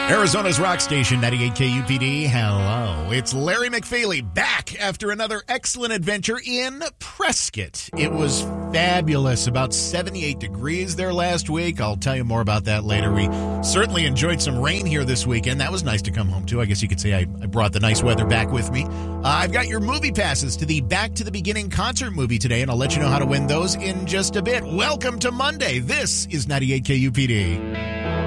Arizona's rock station, 98 KUPD. Hello. It's Larry McFeely back after another excellent adventure in Prescott. It was fabulous. About 78 degrees there last week. I'll tell you more about that later. We certainly enjoyed some rain here this weekend. That was nice to come home to. I guess you could say I brought the nice weather back with me. I've got your movie passes to the Back to the Beginning concert movie today, and I'll let you know how to win those in just a bit. Welcome to Monday. This is 98 KUPD.